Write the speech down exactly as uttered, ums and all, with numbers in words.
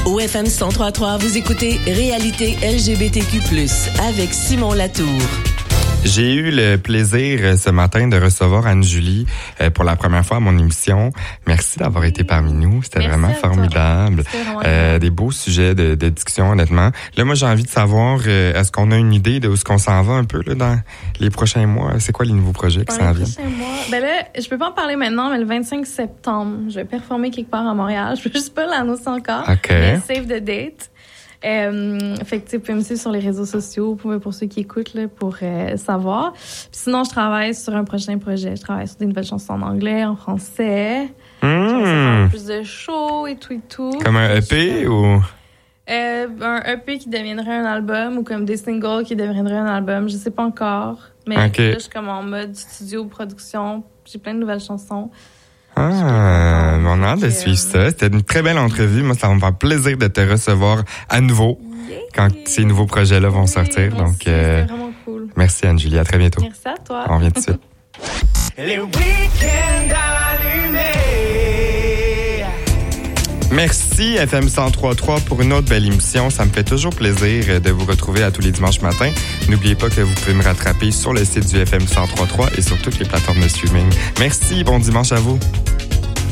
Au F M cent trois trois, vous écoutez Réalité L G B T Q plus, avec Simon Latour. J'ai eu le plaisir ce matin de recevoir Anne-Julie pour la première fois à mon émission. Merci d'avoir été parmi nous. C'était Merci vraiment formidable. C'était vraiment euh, des beaux sujets de, de discussion, honnêtement. Là, moi, j'ai envie de savoir, euh, est-ce qu'on a une idée de où est-ce qu'on s'en va un peu là, dans les prochains mois? C'est quoi les nouveaux projets qui s'en viennent? Les prochains mois? Ben là, je peux pas en parler maintenant, mais le vingt-cinq septembre, je vais performer quelque part à Montréal. Je peux juste pas l'annoncer encore. OK. Mais save the date. Euh, fait que tu sais, vous pouvez me suivre sur les réseaux sociaux pour, pour ceux qui écoutent là, pour euh, savoir. Puis sinon, je travaille sur un prochain projet. Je travaille sur des nouvelles chansons en anglais, en français. Mmh. J'aimerais faire plus de shows et tout et tout. Comme un E P ou? Euh, un E P qui deviendrait un album ou comme des singles qui deviendraient un album. Je sais pas encore. Mais okay. là, je suis comme en mode studio, production. J'ai plein de nouvelles chansons. Ah, on a hâte de suivre ça. C'était une très belle entrevue. Moi, ça va me faire plaisir de te recevoir à nouveau yeah. quand ces nouveaux projets-là vont sortir. Merci, donc, euh, c'est vraiment cool. Merci Anne-Julie. À très bientôt. Merci à toi. On revient tout de suite. Les week-ends allumés. Merci F M cent trois trois pour une autre belle émission. Ça me fait toujours plaisir de vous retrouver à tous les dimanches matins. N'oubliez pas que vous pouvez me rattraper sur le site du F M cent trois trois et sur toutes les plateformes de streaming. Merci, bon dimanche à vous.